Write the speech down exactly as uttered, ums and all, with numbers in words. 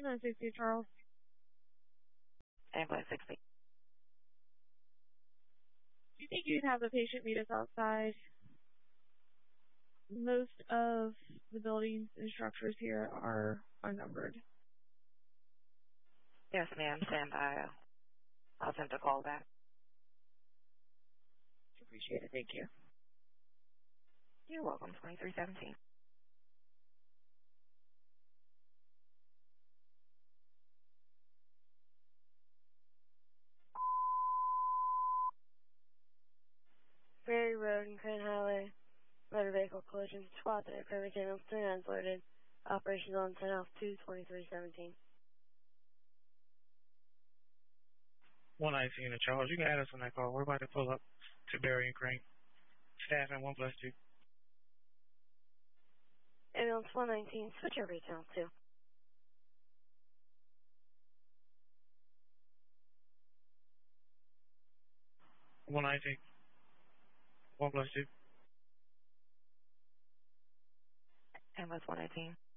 nine sixty, Charles. Ambulance sixty. Do you think you'd have the patient meet us outside? Most of the buildings and structures here are unnumbered. Yes, ma'am. Stand by. I'll attempt a call back. Appreciate it. Thank you. You're welcome. twenty-three seventeen. Ferry Road and Crane Highway. Motor vehicle collision. Squad there. Private channels. twenty-nine loaded. Operations on ten off two twenty-three seventeen. one nineteen to Charles. You can add us on that call. We're about to pull up to Barry and Crane. Staff and one plus two. Ambulance one nineteen. Switch over to channel two. one nineteen. one plus two. Ambulance one nineteen.